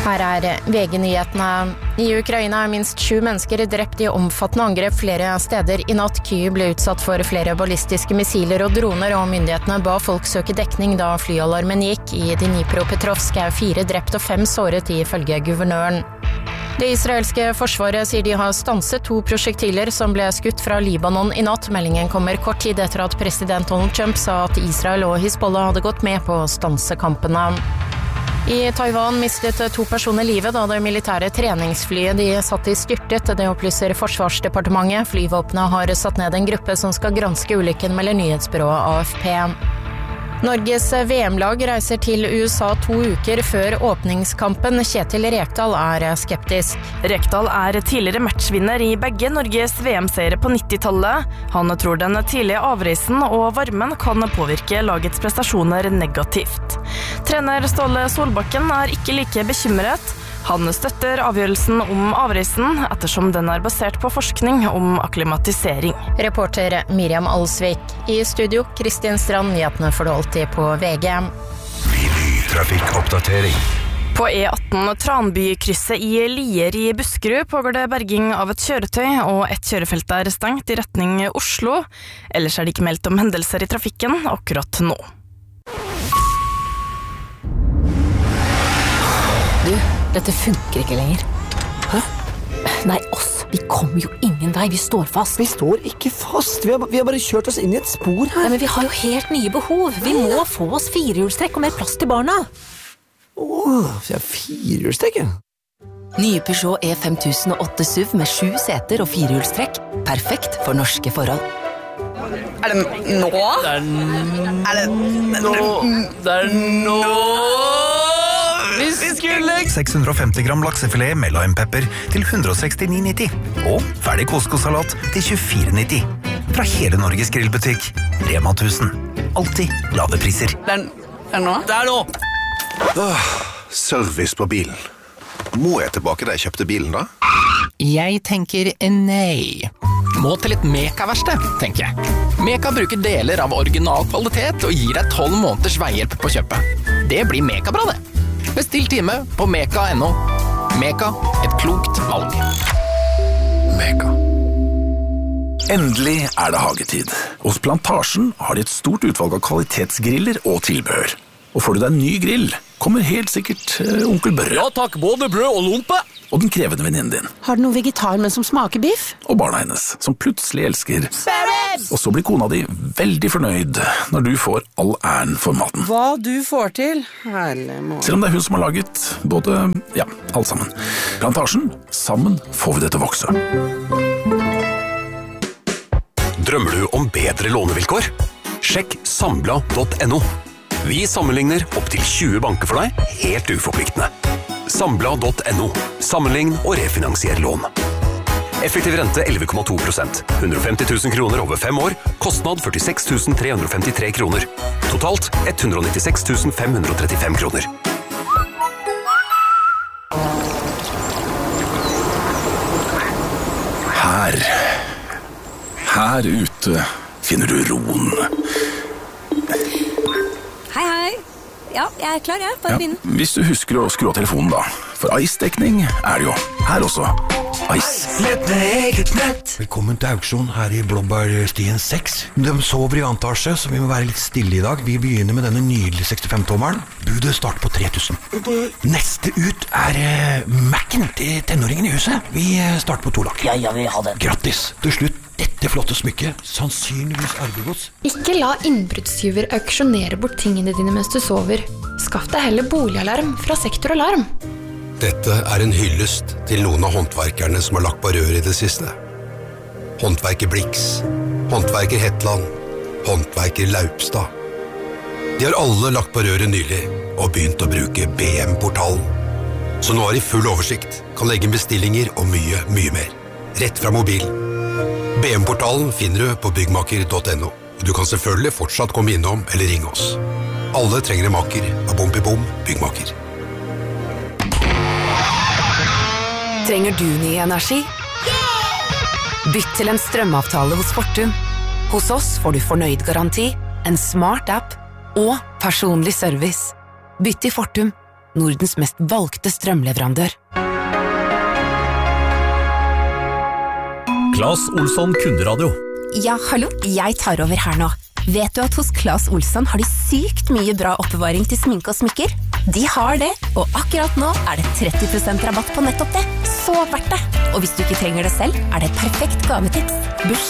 Her VG-nyhetene. I Ukraina minst 7 mennesker drept i omfattende angrep flere steder i natt. Kyiv ble utsatt for flere ballistiske missiler og droner, og myndighetene ba folk søke dekning da flyalarmen gikk. I Dnipropetrovsk 4 drept og 5 såret ifølge guvernøren. Det israelske forsvaret sier de har stanset 2 prosjektiler som ble skutt fra Libanon i natt. Meldingen kommer kort tid etter at president Donald Trump sa at Israel og Hezbollah hadde gått med på å stanse kampene. I Taiwan mistet 2 personer livet da det militære treningsflyet de satt i styrtet. Det opplyser Forsvarsdepartementet. Flyvåpenet har satt ned en gruppe som skal granske ulykken, melder nyhetsbyrået AFP. Norges VM-lag reiser til USA 2 uker før åpningskampen. Kjetil Rekdal skeptisk. Rekdal tidligere matchvinner i begge Norges VM-seire på 90-tallet. Han tror den tidlige avreisen og varmen kan påvirke lagets prestasjoner negativt. Trener Ståle Solbakken ikke like bekymret. Han støtter avgjørelsen om avreisen, ettersom den basert på forskning om akklimatisering. Reporter Miriam Alsvik. I studio, Kristin Strand, nyhetene får du alltid på VG. Trafikkoppdatering. På E18 Tranbykrysset i Lier i Buskerud pågår det berging av et kjøretøy, og et kjørefelt stengt i retning Oslo. Ellers det ikke meldt om hendelser i trafikken akkurat nå. Dette funker ikke lenger. Hæ? Nei, oss. Vi kommer jo ingen vei. Vi står fast. Vi står ikke fast. Vi har bare kjørt oss inn i et spor her. Nei, men vi har jo helt nye behov. Vi må få oss 4-hjulstrekk og mer plass til barna. Så 4-hjulstrekk, ja. Nye Peugeot E5008 SUV med 7 seter og 4-hjulstrekk. Perfekt for norske forhold. Det nå? Det nå? Vi skulle 650 gram laksefilet med limepepper til 169,90. Og ferdig couscous-salat til 24,90. Fra hele Norges grillbutikk. Rema 1000. Alltid lave priser. Det nå? Det nå! Service på bilen. Må jeg tilbake da jeg kjøpte bilen da? Jeg tenker nei. Må til et Meka-verksted, tenker jeg. Meka bruker deler av original kvalitet og gir deg 12 måneders veihjelp på kjøpet. Det blir Meka-bra, det. Bestill time på meka.no. Meka, et klokt valg. Meka. Endelig det hagetid. Hos Plantasjen har de et stort utvalg av kvalitetsgriller og tilbehør. Og får du deg en ny grill, kommer helt sikkert onkel Børre. Ja takk, både brød og lompe. Og den krevende venninnen din. Har du noe vegetar, men som smaker biff? Og barna hennes, som plutselig elsker. Og så blir kona di veldig fornøyd når du får all æren for maten. Hva du får til, herlig morgen. Selv om det hun som har laget både, alt sammen. Plantasjen, sammen får vi det til å vokse. Drømmer du om bedre lånevilkår? Sjekk sambla.no. Vi sammenligner opp til 20 banker for deg, helt uforpliktende. Sambla.no. Sammenlign og refinansier lån. Effektiv rente 11,2%. 150 000 kroner over 5 år. Kostnad 46 353 kroner. Totalt 196 535 kroner. Her ute finner du roen. Hei. Ja, jeg klar, bare begynne. Hvis du husker å skru av telefonen da. For Ice-dekning det jo. Her også. Ice. Nett med eget nett. Velkommen til auksjon her i Blåbærstien 6. De sover i antasje, så vi må være litt stille i dag. Vi begynner med denne nydelige 65-tommeren. Budet starter på 3000. Neste ut Mac-en til tenåringen i huset. Vi starter på 2 lakk. Ja, vi har den. Grattis. Til slutt, dette flotte smykket. Sannsynligvis arvegods. Ikke la innbruddstyver auksjonere bort tingene dine mens du sover. Skaff deg heller boligalarm fra Sektoralarm. Dette en hyllest til noen av håndverkerne som har lagt på rør i det siste. Håndverker Blix, håndverker Hetland, håndverker Laupstad. De har alle lagt på røret nylig og begynt å bruke BM-portalen. Så nå har de full oversikt, kan legge bestillinger og mye, mye mer. Rett fra mobilen. BM-portalen finner du på byggmaker.no. Du kan selvfølgelig fortsatt komme innom eller ringe oss. Alle trenger en maker av Bom Byggmaker. Trenger du ny energi? Bytt til en strømavtale hos Fortum. Hos oss får du fornøyd garanti, en smart app og personlig service. Bytt til Fortum. Nordens mest valgte strømleverandør. Claes Olsson Kunderadio. Ja, hallo, jeg tar over her nå. Vet du at hos Claes Olsson har de sykt mye bra oppbevaring til sminke og smykker? De har det, og akkurat nå er det 30% rabatt på nettopp det. Så verdt det! Og hvis du ikke trenger det selv, er det et perfekt gavetips.